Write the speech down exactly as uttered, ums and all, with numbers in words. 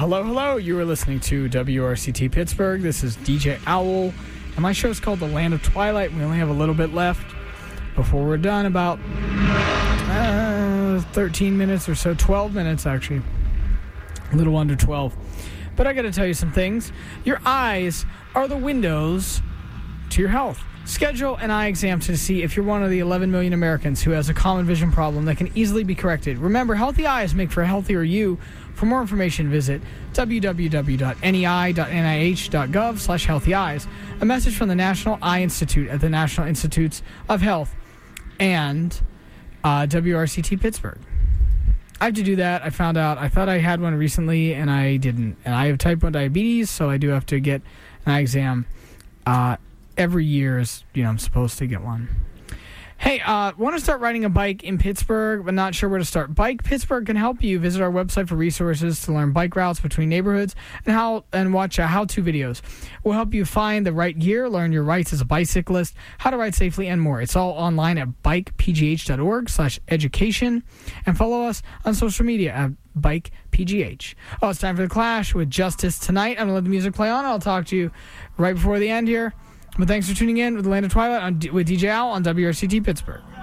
Hello, hello. You are listening to W R C T Pittsburgh. This is D J Owl, and my show is called The Land of Twilight. We only have a little bit left before we're done, about uh, thirteen minutes or so, twelve minutes actually, a little under twelve. But I got to tell you some things. Your eyes are the windows to your health. Schedule an eye exam to see if you're one of the eleven million Americans who has a common vision problem that can easily be corrected. Remember, healthy eyes make for a healthier you. For more information, visit w w w dot n e i dot n i h dot gov slash healthy eyes. A message from the National Eye Institute at the National Institutes of Health and uh, W R C T Pittsburgh. I have to do that. I found out. I thought I had one recently, and I didn't. And I have type one diabetes, so I do have to get an eye exam uh, every year. Is, you know, I'm supposed to get one. Hey, uh, want to start riding a bike in Pittsburgh, but not sure where to start? Bike Pittsburgh can help you. Visit our website for resources to learn bike routes between neighborhoods and how and watch uh, how-to videos. We'll help you find the right gear, learn your rights as a bicyclist, how to ride safely, and more. It's all online at bike p g h dot org slash education, and follow us on social media at bike p g h. Oh, it's time for The Clash with Justice tonight. I'm going to let the music play on. I'll talk to you right before the end here. But thanks for tuning in with The Land of Twilight on D- with D J Al on W R C T Pittsburgh.